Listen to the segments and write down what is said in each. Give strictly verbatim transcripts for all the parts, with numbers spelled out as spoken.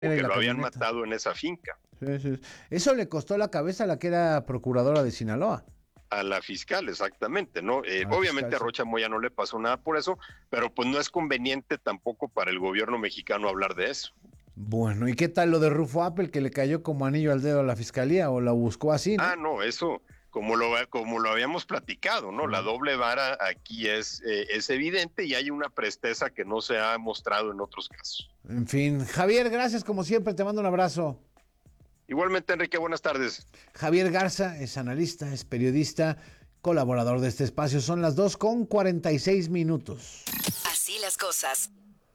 que la lo habían camioneta. matado en esa finca. Sí, sí. Eso le costó la cabeza a la que era procuradora de Sinaloa. A la fiscal, exactamente, ¿no? Eh, A obviamente fiscal, a Rocha Moya no le pasó nada por eso, pero pues no es conveniente tampoco para el gobierno mexicano hablar de eso. Bueno, ¿y qué tal lo de Rufo Apple, que le cayó como anillo al dedo a la fiscalía o la buscó así, ¿no? Ah, no, eso, como lo, como lo habíamos platicado, ¿no? La doble vara aquí es, eh, es evidente y hay una presteza que no se ha mostrado en otros casos. En fin, Javier, gracias como siempre, te mando un abrazo. Igualmente, Enrique, buenas tardes. Javier Garza es analista, es periodista, colaborador de este espacio. Son las dos con cuarenta y seis minutos. Así las cosas.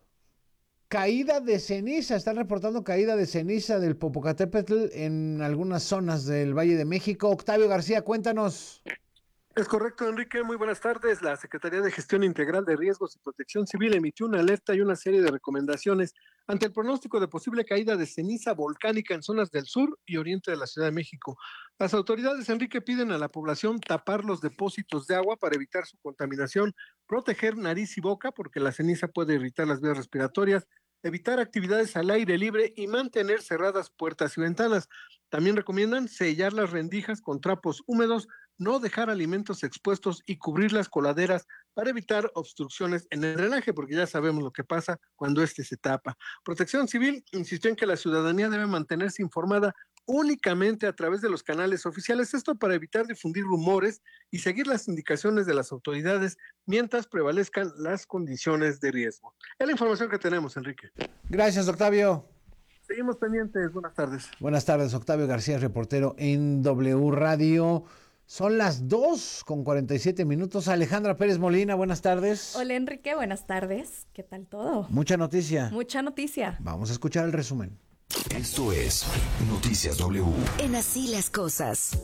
Caída de ceniza, están reportando caída de ceniza del Popocatépetl en algunas zonas del Valle de México. Octavio García, cuéntanos. Es correcto, Enrique. Muy buenas tardes. La Secretaría de Gestión Integral de Riesgos y Protección Civil emitió una alerta y una serie de recomendaciones ante el pronóstico de posible caída de ceniza volcánica en zonas del sur y oriente de la Ciudad de México. Las autoridades, Enrique, piden a la población tapar los depósitos de agua para evitar su contaminación, proteger nariz y boca porque la ceniza puede irritar las vías respiratorias, evitar actividades al aire libre y mantener cerradas puertas y ventanas. También recomiendan sellar las rendijas con trapos húmedos, no dejar alimentos expuestos y cubrir las coladeras para evitar obstrucciones en el drenaje, porque ya sabemos lo que pasa cuando este se tapa. Protección Civil insistió en que la ciudadanía debe mantenerse informada únicamente a través de los canales oficiales, esto para evitar difundir rumores y seguir las indicaciones de las autoridades mientras prevalezcan las condiciones de riesgo. Es la información que tenemos, Enrique. Gracias, Octavio. Seguimos pendientes. Buenas tardes. Buenas tardes, Octavio García, reportero en W Radio. Son las dos con cuarenta y siete minutos. Alejandra Pérez Molina, buenas tardes. Hola, Enrique, buenas tardes. ¿Qué tal todo? Mucha noticia. Mucha noticia. Vamos a escuchar el resumen. Esto es Noticias W. En Así las cosas.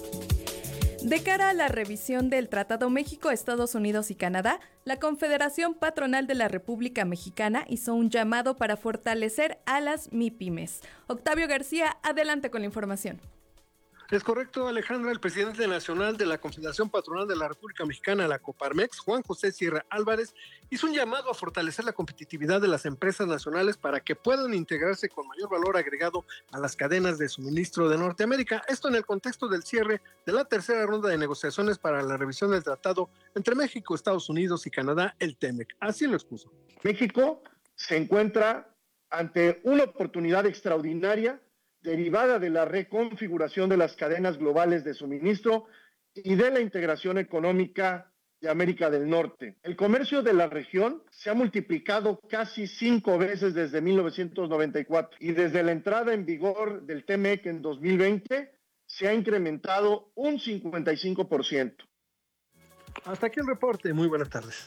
De cara a la revisión del Tratado México, Estados Unidos y Canadá, la Confederación Patronal de la República Mexicana hizo un llamado para fortalecer a las MIPYMES. Octavio García, adelante con la información. Es correcto, Alejandra. El presidente nacional de la Confederación Patronal de la República Mexicana, la Coparmex, Juan José Sierra Álvarez, hizo un llamado a fortalecer la competitividad de las empresas nacionales para que puedan integrarse con mayor valor agregado a las cadenas de suministro de Norteamérica. Esto en el contexto del cierre de la tercera ronda de negociaciones para la revisión del tratado entre México, Estados Unidos y Canadá, el TEMEC. Así lo expuso. México se encuentra ante una oportunidad extraordinaria derivada de la reconfiguración de las cadenas globales de suministro y de la integración económica de América del Norte. El comercio de la región se ha multiplicado casi cinco veces desde mil novecientos noventa y cuatro y desde la entrada en vigor del TEMEC en dos mil veinte se ha incrementado un cincuenta y cinco por ciento. Hasta aquí el reporte. Muy buenas tardes.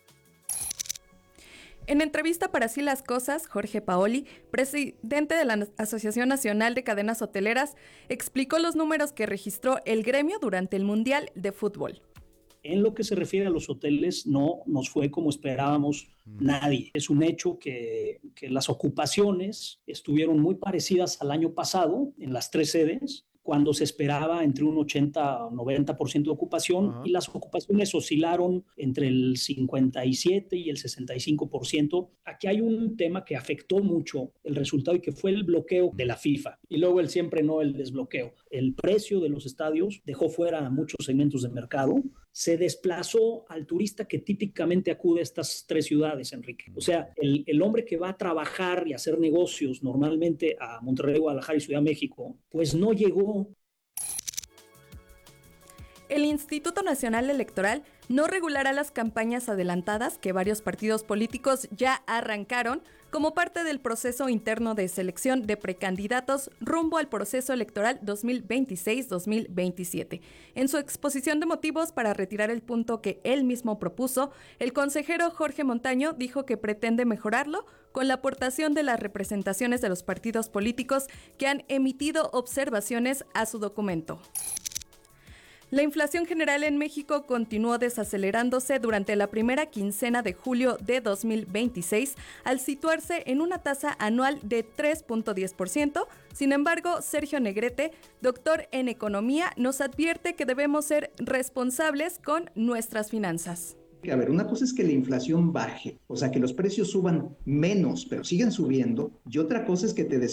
En entrevista para Así las Cosas, Jorge Paoli, presidente de la Asociación Nacional de Cadenas Hoteleras, explicó los números que registró el gremio durante el Mundial de Fútbol. En lo que se refiere a los hoteles, no nos fue como esperábamos nadie. Es un hecho que, que las ocupaciones estuvieron muy parecidas al año pasado en las tres sedes, cuando se esperaba entre un ochenta o noventa por ciento de ocupación, uh-huh. y las ocupaciones oscilaron entre el cincuenta y siete y el sesenta y cinco por ciento. Aquí hay un tema que afectó mucho el resultado y que fue el bloqueo de la FIFA. Y luego el siempre no, el desbloqueo. El precio de los estadios dejó fuera a muchos segmentos de mercado. Se desplazó al turista que típicamente acude a estas tres ciudades, Enrique. O sea, el, el hombre que va a trabajar y hacer negocios normalmente a Monterrey, Guadalajara y Ciudad de México, pues no llegó. El Instituto Nacional Electoral no regulará las campañas adelantadas que varios partidos políticos ya arrancaron como parte del proceso interno de selección de precandidatos rumbo al proceso electoral dos mil veintiséis dos mil veintisiete. En su exposición de motivos para retirar el punto que él mismo propuso, el consejero Jorge Montaño dijo que pretende mejorarlo con la aportación de las representaciones de los partidos políticos que han emitido observaciones a su documento. La inflación general en México continuó desacelerándose durante la primera quincena de julio de dos mil veintiséis al situarse en una tasa anual de tres punto diez por ciento. Sin embargo, Sergio Negrete, doctor en economía, nos advierte que debemos ser responsables con nuestras finanzas. A ver, una cosa es que la inflación baje, o sea, que los precios suban menos, pero siguen subiendo, y otra cosa es que te